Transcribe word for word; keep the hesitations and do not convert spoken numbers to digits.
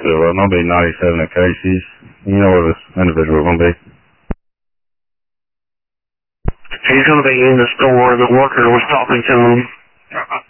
So, uh, I'm going to be ninety-seven at Casey's. You know where this individual is going to be? He's going to be in the store. The worker was talking to him.